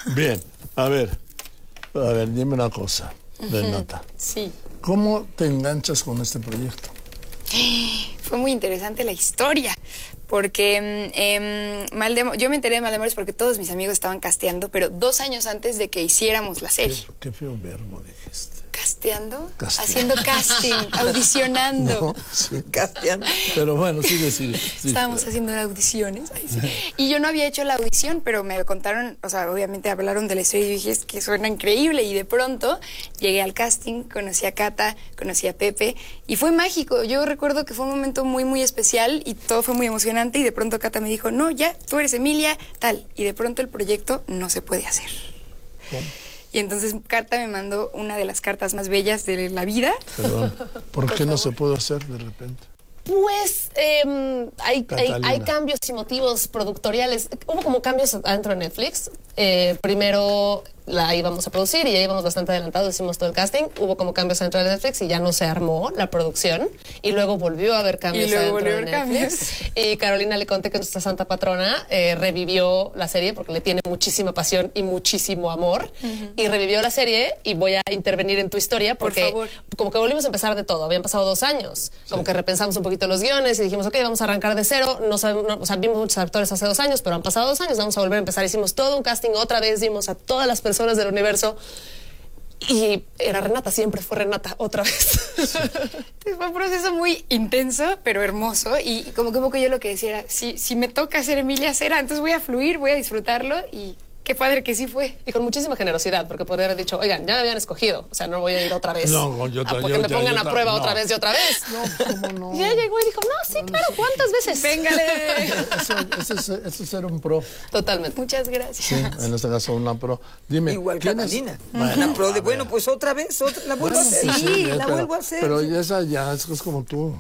Bien, a ver, dime una cosa, Renata. Sí. ¿Cómo te enganchas con este proyecto? Fue muy interesante la historia, porque yo me enteré de Maldemores porque todos mis amigos estaban casteando, pero 2 años antes de que hiciéramos la serie. Qué feo verbo dijiste. ¿Casteando? Casting. Haciendo casting, audicionando. No, sí. Casteando. Pero bueno, sí. Estábamos haciendo audiciones. Ay, sí. Y yo no había hecho la audición, pero me contaron, o sea, obviamente hablaron de la historia y dije, es que suena increíble. Y de pronto llegué al casting, conocí a Cata, conocí a Pepe y fue mágico. Yo recuerdo que fue un momento muy, muy especial y todo fue muy emocionante y de pronto Cata me dijo, no, ya, tú eres Emilia, tal. Y de pronto el proyecto no se puede hacer. ¿Cómo? Y entonces Cata me mandó una de las cartas más bellas de la vida. Perdón, ¿por qué no se puede hacer de repente? Pues hay cambios y motivos productoriales. Hubo como cambios adentro de Netflix. Primero la íbamos a producir y ya íbamos bastante adelantados, hicimos todo el casting. Hubo como cambios adentro de Netflix y ya no se armó la producción. Y luego volvió a haber cambios adentro de Netflix. Y Carolina Leconte, que es nuestra santa patrona, revivió la serie porque le tiene muchísima pasión y muchísimo amor. Y revivió la serie y voy a intervenir en tu historia porque como que volvimos a empezar de todo. Habían pasado 2 años. Como que repensamos un poquito los guiones y dijimos, ok, vamos a arrancar de cero. No sabemos, o sea, vimos muchos actores hace 2 años, pero han pasado 2 años, vamos a volver a empezar. Hicimos todo un casting otra vez, vimos a todas las personas del universo y era Renata, siempre fue Renata, otra vez. Fue un proceso muy intenso, pero hermoso y como que un poco yo lo que decía era, si me toca ser Emilia Cera, entonces voy a fluir, voy a disfrutarlo y qué padre que sí fue. Y con muchísima generosidad, porque podría haber dicho, oigan, ya me habían escogido, o sea, no voy a ir otra vez. No, porque me pongan a prueba otra vez y otra vez. No, ¿cómo no? Y ella llegó y dijo, no, sí, claro, ¿cuántas veces? Véngale. Eso es ser un pro. Totalmente. Muchas gracias. Sí, en este caso una pro. Dime, Igual ¿quién Catalina. es? Una pro de, bueno, pues otra vez, la vuelvo a hacer. Sí, la vuelvo a hacer. Pero esa ya es como tú.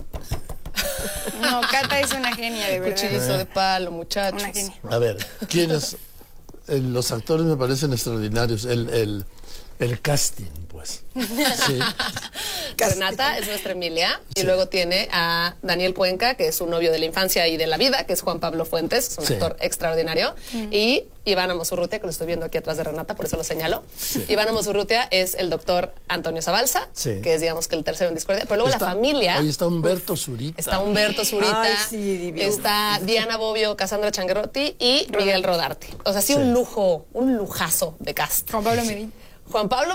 No, Cata es una genia, de verdad. Cuchillizo de palo, muchachos. Una genia. A ver, ¿quiénes? Los actores me parecen extraordinarios. El casting, pues. Sí. Renata es nuestra Emilia y luego tiene a Daniel Cuenca, que es su novio de la infancia y de la vida, que es Juan Pablo Fuentes, es un actor extraordinario, y Iván Amosurrutia, que lo estoy viendo aquí atrás de Renata, por eso lo señalo. Iván Amosurrutia es el doctor Antonio Zabalza, que es, digamos, que el tercero en discordia, pero luego la familia... Ahí está Humberto Zurita. Está Humberto Zurita, Ay, sí, divino. está Diana Bobbio, Cassandra Changuerotti y Miguel Rodarte. O sea, sí, un lujo, un lujazo de cast. Juan Pablo Medina. Juan Pablo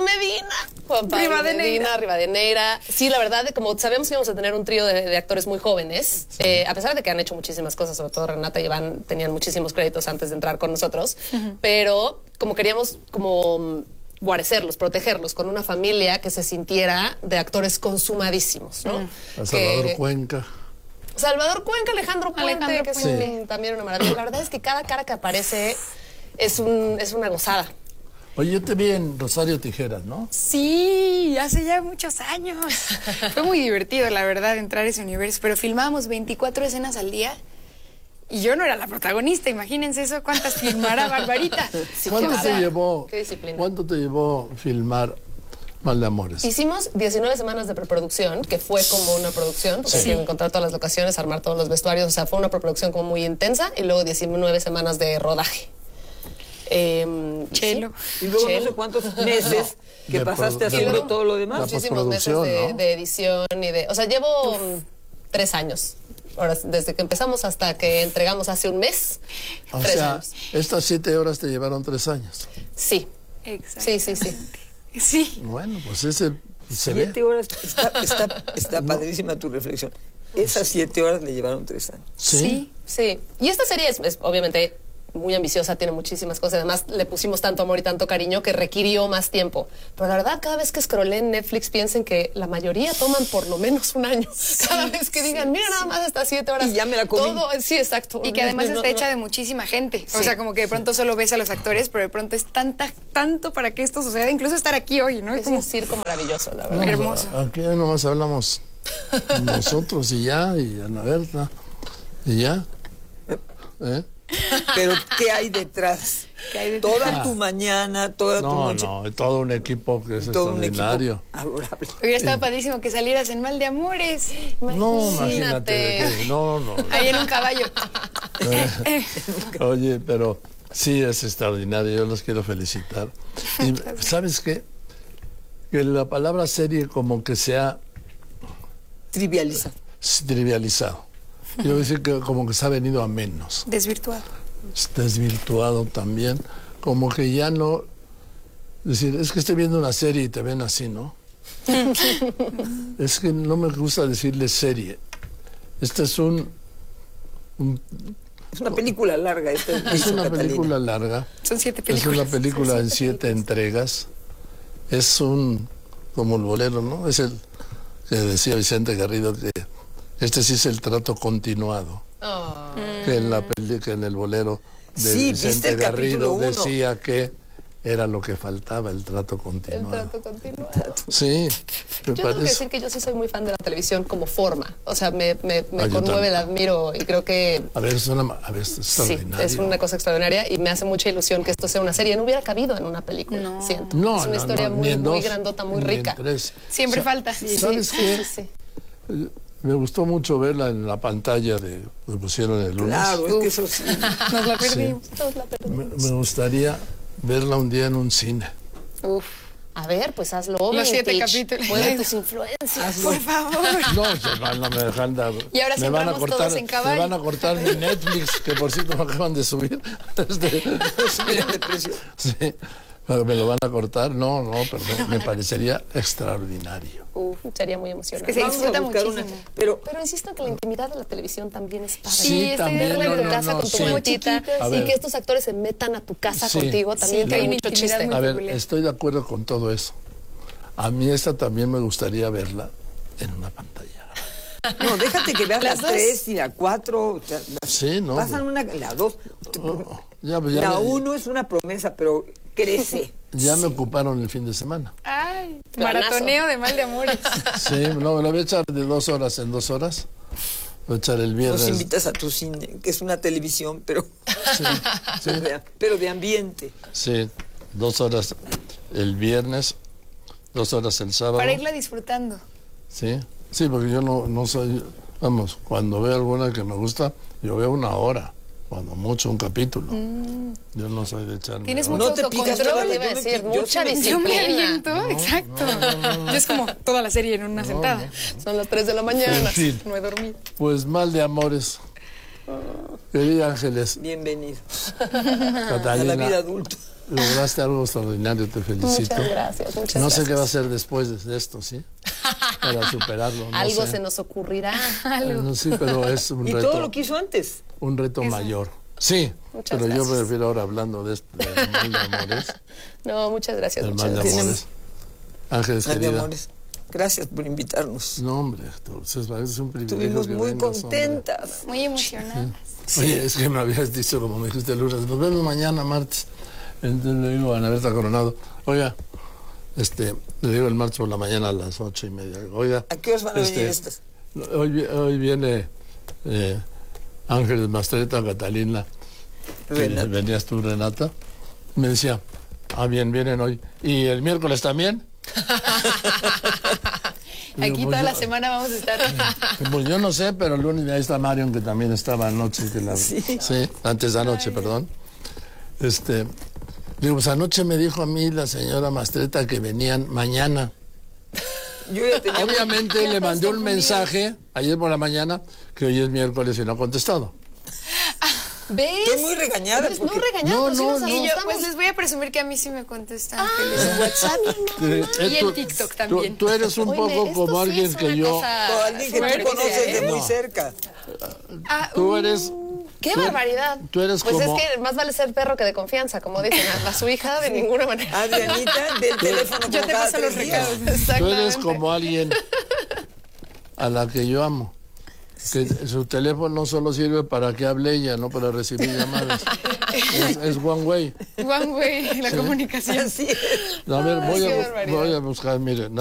Medina, Rivadeneira. Sí, la verdad, como sabemos que íbamos a tener un trío de actores muy jóvenes, a pesar de que han hecho muchísimas cosas, sobre todo Renata y Iván tenían muchísimos créditos antes de entrar con nosotros, pero como queríamos como guarecerlos, protegerlos con una familia que se sintiera de actores consumadísimos, ¿no? A Salvador Cuenca. Salvador Cuenca, Alejandro Puente, que es también una maravilla. La verdad es que cada cara que aparece es una gozada. Oye, yo te vi en Rosario Tijeras, ¿no? Sí, hace ya muchos años. Fue muy divertido, la verdad, entrar a ese universo, pero filmábamos 24 escenas al día y yo no era la protagonista, imagínense eso, ¿cuántas filmará Barbarita? Sí, ¿Cuánto te llevó filmar Maldemores? Hicimos 19 semanas de preproducción, que fue como una producción, porque hay que encontrar todas las locaciones, armar todos los vestuarios, o sea, fue una preproducción como muy intensa, y luego 19 semanas de rodaje. Chelo. Y luego no sé cuántos meses que pasaste haciendo todo lo demás. Muchísimos meses de edición y de... O sea, llevo 3 años. Ahora, desde que empezamos hasta que entregamos hace un mes. O 3 sea, años. estas 7 horas te llevaron 3 años. Sí. Exacto. Sí. Bueno, pues ese... 7 horas, está padrísima tu reflexión. Esas 7 horas le llevaron 3 años. Sí. Y esta serie es obviamente muy ambiciosa, tiene muchísimas cosas. Además, le pusimos tanto amor y tanto cariño que requirió más tiempo. Pero la verdad, cada vez que scrollé en Netflix, piensen que la mayoría toman por lo menos 1 año. Cada vez que digan, mira, nada más estas 7 horas. Y ya me la comí. Todo, sí, exacto. Y que además está hecha de muchísima gente. O sea, como que de pronto solo ves a los actores, pero de pronto es tanto para que esto suceda. Incluso estar aquí hoy, ¿no? Es un circo maravilloso, la verdad. No, hermoso. Aquí nomás hablamos nosotros y Ana Berta, y ya. Pero ¿qué hay detrás? Toda tu mañana, toda tu noche. No, todo un equipo que es extraordinario. Adorable. Hubiera estado padrísimo que salieras en Maldemores. No, imagínate. No. Ahí en un caballo. Oye, pero Sí, es extraordinario, yo los quiero felicitar. Y ¿sabes qué? Que la palabra serie como que se ha Trivializa. trivializado. Yo voy a decir que como que se ha venido a menos. Desvirtuado. Desvirtuado también. Como que ya no... Decir, es que estoy viendo una serie y te ven así, ¿no? Es que no me gusta decirle serie. Este es Es una película larga. es una película larga. Son 7 Es películas. una película en 7 entregas. Es como el bolero, ¿no? Es el que decía Vicente Garrido que este sí es el trato continuado. Oh. Que en el bolero de Sí, ¿viste Vicente el capítulo Garrido 1? decía que era lo que faltaba, el trato El continuado. trato continuado. Sí, me Yo tengo que parece. decir que yo sí soy muy fan de la televisión como forma. O sea, me yo conmueve, también. la admiro y creo que A ver, es sí, extraordinario. es una cosa extraordinaria y me hace mucha ilusión que esto sea una serie. No hubiera cabido en una película, No. siento. No, es una no, historia no, muy, ni en muy dos, grandota, muy ni rica. en 3. Siempre falta. ¿Sabes qué? Sí. Me gustó mucho verla en la pantalla que pusieron el lunes. Claro, es que eso sí. Nos la perdimos. Todos la perdimos. Me gustaría verla un día en un cine. Uf. A ver, pues hazlo. Los 7 Mitch. capítulos. Mueve tus influencias. Por favor. No me dejan dar. Y ahora sí me van a entramos cortar, todos en caballo. me van a cortar mi Netflix, que por cierto me acaban de subir. Subieron de precio. Sí, pero me lo van a cortar. No, perdón. Me parecería extraordinario. Sería muy emocionante. Es que se Vamos a disfruta buscar muchísimo. Pero Pero insisto que la intimidad de la televisión también es padre. Sí, estoy también, de acuerdo. Verla en tu casa con tu sí. muchachita A y ver. que estos actores se metan a tu casa Sí. contigo también Sí, tiene hay una mucho intimidad chiste. muy- A ver, peculiar. estoy de acuerdo con todo eso. A mí esta también me gustaría verla en una pantalla. no, déjate que veas Las las dos. 3 y la 4. Sí, ¿no? Pasan la 2. Ya La 1 es una promesa, pero crece. Ya me ocuparon el fin de semana. Ay, Planazo. maratoneo de mal de amores. Sí, no, me lo voy a echar de 2 horas en 2 horas. Voy a echar el Nos viernes. invitas a tu cine, que es una televisión, pero, Sí, pero de ambiente. sí, 2 horas el viernes, 2 horas el sábado. Para irla disfrutando. Sí, sí, porque yo no soy, vamos, cuando veo alguna que me gusta, yo veo 1 hora, cuando mucho un capítulo. Yo no soy de echarme. Tienes horas. mucho No te picas autocontrol. toda la- Iba a yo me decir, pi- yo mucha sí me- Yo me disciplina. aviento, exacto. Yo es como toda la serie en una sentada. Son las 3 de la mañana. En fin, No he dormido. pues mal de amores. Querida Ángeles, Bienvenido a la Catalina, vida adulta. lograste algo extraordinario, te felicito. Muchas gracias, muchas No gracias. sé qué va a hacer después de esto, ¿sí? Para superarlo. No Algo sé. se nos ocurrirá. No, sí, pero es un Y reto, todo lo que hizo antes. un reto mayor. Sí, Muchas pero yo gracias. prefiero ahora hablando de mal de amores. No, muchas gracias. Del Muchas mal de gracias. amores. Ángeles, Ay, de querida. amores. Gracias por invitarnos. No, hombre, es un privilegio. Estuvimos que muy vengas, hombre. contentas. Muy emocionada. Oye, es que me habías dicho, como me dijiste el lunes, nos vemos mañana, martes. Entonces le digo a Ana Berta Coronado, oiga, le digo el martes por la mañana a las 8:30. Oiga, ¿A qué horas van a venir estas? hoy viene Ángeles Mastreta, Catalina, que Renata. venías tú, Renata. Me decía, bien, vienen hoy. ¿Y el miércoles también? Digo, Aquí pues toda yo- la semana vamos a estar. Pues yo no sé, pero el lunes ahí está Marion, que también estaba anoche. Sí, antes de anoche, perdón. Digo, pues anoche me dijo a mí la señora Mastreta que venían mañana. Yo ya tenía Obviamente le mandé un mensaje ayer por la mañana que hoy es miércoles y no ha contestado. ¿Ves? Estoy muy regañada No porque- regañada, No, pero sí no, nos no. Y yo, asustamos. pues les voy a presumir que a mí sí me contestan Ángeles en WhatsApp. Y en TikTok también. Tú eres un Oye, poco esto como sí alguien es que una yo... cosa o alguien que tú fuerte, conoces de ¿eh? muy No. cerca. Tú eres... ¡Qué Tú- barbaridad! tú eres pues como- es que más vale ser perro que de confianza, como dicen. A su hija de ninguna manera. Adrianita, del teléfono Yo como te cada paso los 3 días. recados. Tú eres Exactamente. como alguien a la que yo amo. Que su teléfono solo sirve para que hable ella, no para recibir llamadas. Es one way. One way, la comunicación. Así es. A ver, Ay, qué barbaridad. voy a buscar, mire.